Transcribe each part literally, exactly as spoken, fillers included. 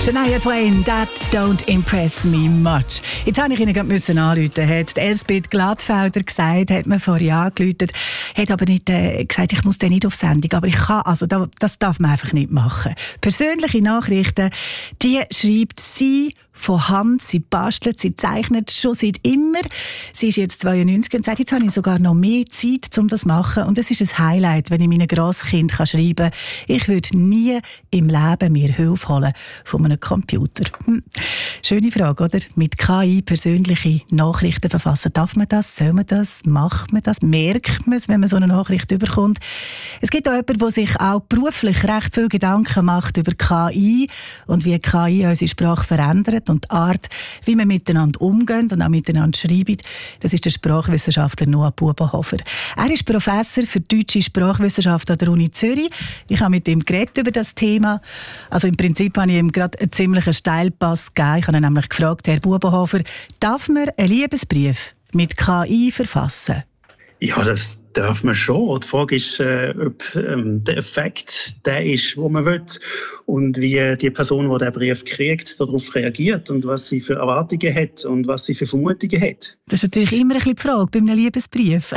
Shania Twain, «That don't impress me much». Jetzt musste ich Ihnen gerade anrufen. Hat Elsbeth Glattfelder gesagt, hat mir vorher angerufen, hat aber nicht äh, gesagt, ich muss dann nicht auf Sendung. Aber ich kann, also das darf man einfach nicht machen. Persönliche Nachrichten, die schreibt sie von Hand, sie bastelt, sie zeichnet schon seit immer. Sie ist jetzt zweiundneunzig und sagt, jetzt habe ich sogar noch mehr Zeit, um das zu machen. Und es ist ein Highlight, wenn ich meinem Grosskind schreiben kann, ich würde nie im Leben mir Hilfe holen von einem Computer. Hm. Schöne Frage, oder? Mit K I persönliche Nachrichten verfassen. Darf man das? Soll man das? Macht man das? Merkt man es, wenn man so eine Nachricht überkommt? Es gibt auch jemanden, der sich auch beruflich recht viel Gedanken macht über K I und wie K I unsere Sprache verändert und die Art, wie wir miteinander umgehen und auch miteinander schreiben. Das ist der Sprachwissenschaftler Noah Bubenhofer. Er ist Professor für deutsche Sprachwissenschaft an der Uni Zürich. Ich habe mit ihm geredet über das Thema. Also im Prinzip habe ich ihm gerade einen ziemlichen Steilpass gegeben. Ich habe ihn nämlich gefragt, Herr Bubenhofer, darf man einen Liebesbrief mit K I verfassen? Ja, das darf man schon. Die Frage ist, äh, ob ähm, der Effekt der ist, den man will und wie die Person, die den Brief kriegt, darauf reagiert und was sie für Erwartungen hat und was sie für Vermutungen hat. Das ist natürlich immer ein bisschen die Frage bei einem Liebesbrief.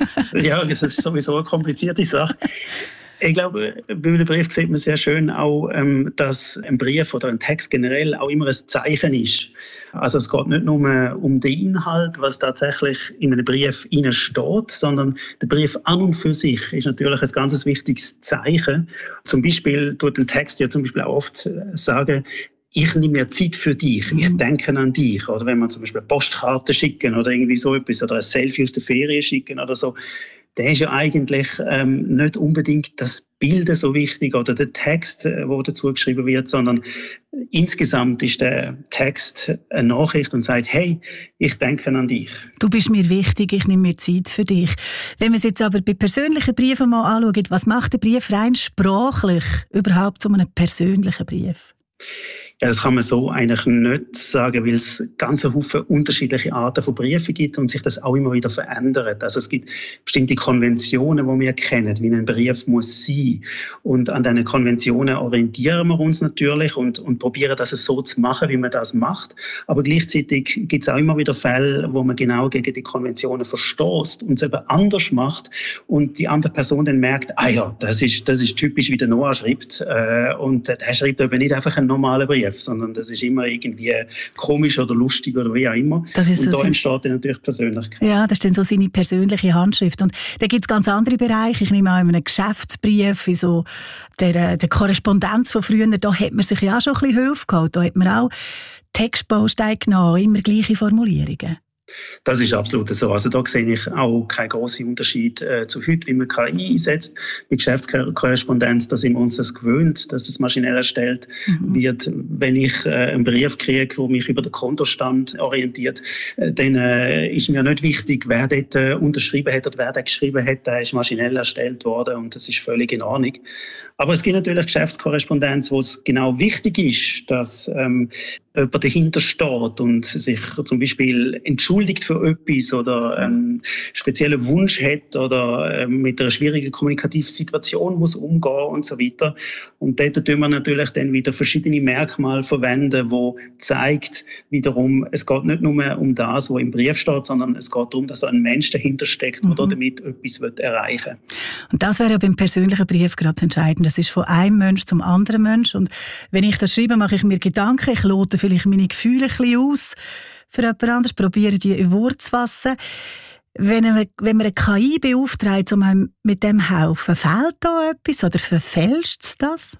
Ja, das ist sowieso eine komplizierte Sache. Ich glaube, bei einem Brief sieht man sehr schön auch, ähm, dass ein Brief oder ein Text generell auch immer ein Zeichen ist. Also es geht nicht nur um den Inhalt, was tatsächlich in einem Brief steht, sondern der Brief an und für sich ist natürlich ein ganz wichtiges Zeichen. Zum Beispiel tut ein Text ja zum Beispiel auch oft sagen, ich nehme mir Zeit für dich, ich denke an dich. Oder wenn man zum Beispiel Postkarten schicken oder irgendwie so etwas oder ein Selfie aus der Ferien schicken oder so, der ist ja eigentlich ähm, nicht unbedingt das Bild so wichtig oder der Text, der dazu geschrieben wird, sondern insgesamt ist der Text eine Nachricht und sagt, hey, ich denke an dich. Du bist mir wichtig, ich nehme mir Zeit für dich. Wenn wir es jetzt aber bei persönlichen Briefen mal anschauen, was macht der Brief rein sprachlich überhaupt zu einem persönlichen Brief? Ja, das kann man so eigentlich nicht sagen, weil es ganz viele unterschiedliche Arten von Briefen gibt und sich das auch immer wieder verändert. Also es gibt bestimmte Konventionen, die wir kennen, wie ein Brief muss sein. Und an diesen Konventionen orientieren wir uns natürlich und, und probieren, das so zu machen, wie man das macht. Aber gleichzeitig gibt es auch immer wieder Fälle, wo man genau gegen die Konventionen verstößt und es eben anders macht und die andere Person dann merkt, ah ja, das ist, das ist typisch, wie der Noah schreibt. Äh, und der schreibt eben nicht einfach einen normalen Brief, sondern das ist immer irgendwie komisch oder lustig oder wie auch immer. Das ist und so da entsteht dann natürlich Persönlichkeit. Ja, das ist dann so seine persönliche Handschrift. Und da gibt es ganz andere Bereiche. Ich nehme an, in einem Geschäftsbrief, in so der, der Korrespondenz von früher, da hat man sich ja auch schon ein bisschen Hilfe geholt. Da hat man auch Textbausteine genommen, immer gleiche Formulierungen. Das ist absolut so. Also da sehe ich auch keinen grossen Unterschied äh, zu heute, wie man K I einsetzt. Mit Geschäftskorrespondenz, da sind wir uns das gewöhnt, dass das maschinell erstellt mhm. wird. Wenn ich äh, einen Brief kriege, der mich über den Kontostand orientiert, äh, dann äh, ist mir nicht wichtig, wer dort äh, unterschrieben hat oder wer dort geschrieben hat. Der ist maschinell erstellt worden und das ist völlig in Ordnung. Aber es gibt natürlich Geschäftskorrespondenz, wo es genau wichtig ist, dass ähm, jemand dahinter steht und sich zum Beispiel entschuldigt für etwas oder einen speziellen Wunsch hat oder ähm, mit einer schwierigen kommunikativen Situation muss umgehen und so weiter. Und dort tun wir natürlich dann wieder verschiedene Merkmale verwenden, wo zeigt wiederum, es geht nicht nur um das, was im Brief steht, sondern es geht darum, dass ein Mensch dahinter steckt, der mhm. damit etwas erreichen will. Und das wäre ja beim persönlichen Brief gerade entscheidend. Das ist von einem Mensch zum anderen Mensch. Und wenn ich das schreibe, mache ich mir Gedanken, ich lote vielleicht meine Gefühle ein bisschen aus für jemand anderes, probiere die in Worte zu fassen. Wenn man, wenn man eine K I beauftragt, um einem mit dem helfen, fehlt da etwas oder verfälscht es das?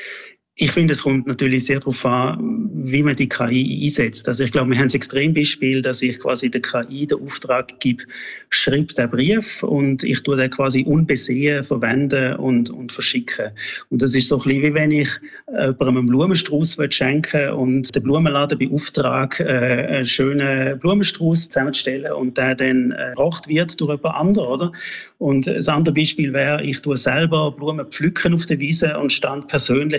Ich finde, es kommt natürlich sehr darauf an, wie man die K I einsetzt. Also ich glaube, wir haben das Extrembeispiel, dass ich quasi der K I den Auftrag gebe, schreib den Brief und ich tue den quasi unbesehen verwenden und, und verschicken. Und das ist so ein bisschen, wie wenn ich jemandem einen Blumenstrauß schenken will und den Blumenladen beauftrage, einen schönen Blumenstrauß zusammenzustellen und der dann gebracht wird durch jemand anderen, oder? Und das andere Beispiel wäre, ich tue selber Blumen pflücken auf der Wiese und stand persönlich vor der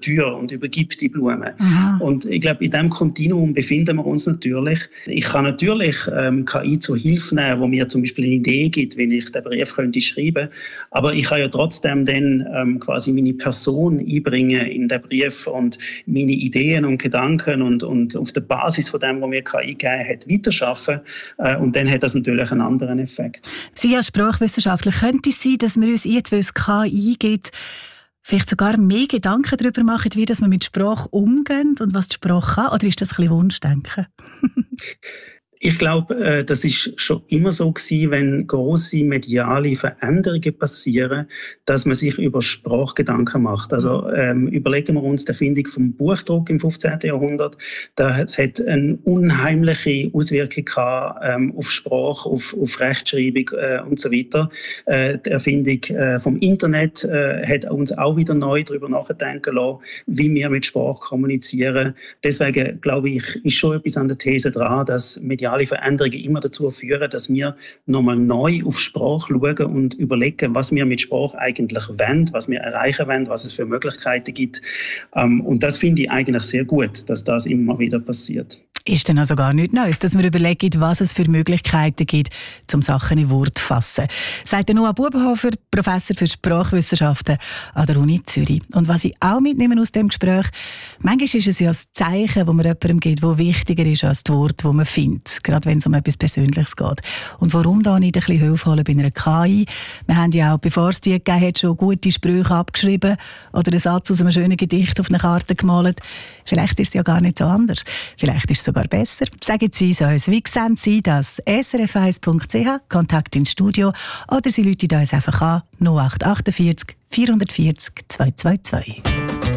Tür und übergibt die Blume. Aha. Und ich glaube, in diesem Kontinuum befinden wir uns natürlich. Ich kann natürlich ähm, K I zur Hilfe nehmen, wo mir zum Beispiel eine Idee gibt, wenn ich den Brief könnte schreiben. Aber ich kann ja trotzdem dann ähm, quasi meine Person einbringen in den Brief und meine Ideen und Gedanken und, und auf der Basis von dem, was mir K I gegeben hat, weiterarbeiten. Äh, und dann hat das natürlich einen anderen Effekt. Sie als Sprachwissenschaftler, könnte es sein, dass wir uns jetzt, weil es K I gibt, vielleicht sogar mehr Gedanken darüber machen, wie dass wir mit Sprache umgehen und was die Sprache kann? Oder ist das ein bisschen Wunschdenken? Ich glaube, das ist schon immer so gewesen, wenn grosse mediale Veränderungen passieren, dass man sich über Sprache Gedanken macht. Also ähm, überlegen wir uns die Erfindung vom Buchdruck im fünfzehnten Jahrhundert. Das hat eine unheimliche Auswirkung gehabt, ähm, auf Sprache, auf, auf Rechtschreibung äh, und so weiter. Äh, die Erfindung äh, vom Internet äh, hat uns auch wieder neu darüber nachdenken lassen, wie wir mit Sprache kommunizieren. Deswegen glaube ich, ist schon etwas an der These dran, dass mediale Veränderungen immer dazu führen, dass wir nochmal neu auf Sprache schauen und überlegen, was wir mit Sprache eigentlich wollen, was wir erreichen wollen, was es für Möglichkeiten gibt. Und das finde ich eigentlich sehr gut, dass das immer wieder passiert. Ist denn also gar nichts Neues, dass wir überlegen, was es für Möglichkeiten gibt, um Sachen in Worte zu fassen. Sagt Noah Bubenhofer, Professor für Sprachwissenschaften an der Uni Zürich. Und was ich auch mitnehme aus dem Gespräch, manchmal ist es ja das Zeichen, das man jemandem gibt, das wichtiger ist als das Wort, das man findet, gerade wenn es um etwas Persönliches geht. Und warum da nicht ein bisschen Hilfe holen bei einer K I? Wir haben ja auch, bevor es die gegeben hat, schon gute Sprüche abgeschrieben oder einen Satz aus einem schönen Gedicht auf eine Karte gemalt. Vielleicht ist es ja gar nicht so anders. Vielleicht ist es sogar besser. Sagen Sie es uns. Wie sehen Sie das? S R F eins Punkt C H, Kontakt ins Studio, oder Sie rufen uns einfach an null acht vier acht, vier vier null zwei zwei zwei.